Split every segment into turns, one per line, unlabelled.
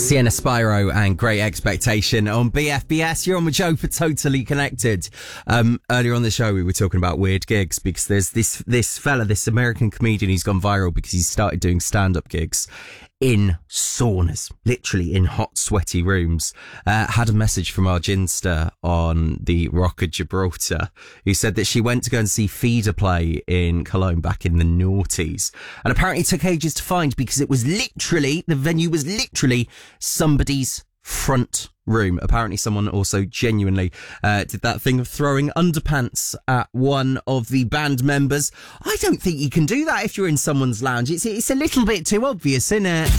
Sienna Spyro and Great Expectation on BFBS. You're on with Joe for Totally Connected. Earlier on the show, we were talking about weird gigs because there's this fella, this American comedian who's gone viral because he's started doing stand-up gigs in saunas, literally in hot, sweaty rooms. Had a message from our Ginster on the Rock of Gibraltar, who said that she went to go and see Feeder play in Cologne back in the noughties, and apparently took ages to find because it was literally, the venue was literally somebody's front room. Apparently someone also genuinely did that thing of throwing underpants at one of the band members. I don't think you can do that if you're in someone's lounge. It's a little bit too obvious, isn't it?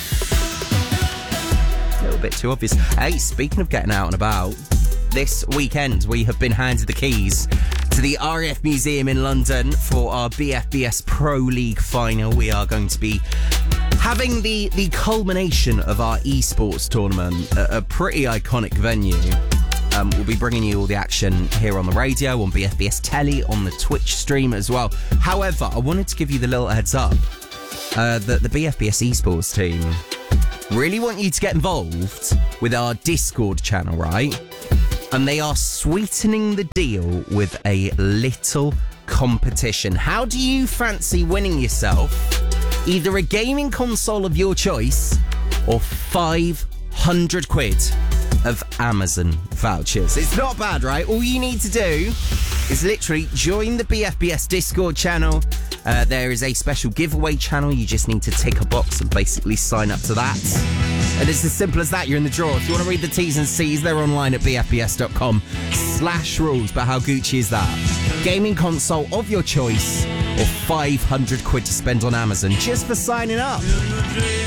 A little bit too obvious. Hey, speaking of getting out and about, this weekend we have been handed the keys to the RAF Museum in London for our BFBS Pro League final. We are going to be having the culmination of our esports tournament at a pretty iconic venue. We'll be bringing you all the action here on the radio, on BFBS Telly, on the Twitch stream as well. However, I wanted to give you the little heads up that the BFBS esports team really want you to get involved with our Discord channel, right? And they are sweetening the deal with a little competition. How do you fancy winning yourself either a gaming console of your choice or 500 quid of Amazon vouchers? It's not bad, right? All you need to do is literally join the BFBS Discord channel. There is a special giveaway channel. You just need to tick a box and basically sign up to that. And it's as simple as that. You're in the draw. If you want to read the T's and C's, they're online at bfbs.com/rules. But how Gucci is that? Gaming console of your choice or 500 quid to spend on Amazon just for signing up.